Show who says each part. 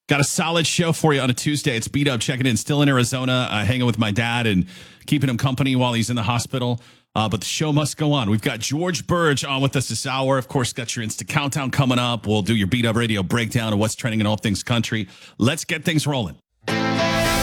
Speaker 1: Got a solid show for you on a Tuesday. It's Beat Up checking in, still in Arizona, hanging with my dad and keeping him company while he's in the hospital. But the show must go on. We've got George Burge on with us this hour. Of course, got your Insta Countdown coming up. We'll do your Beat Up Radio breakdown of what's trending in all things country. Let's get things rolling.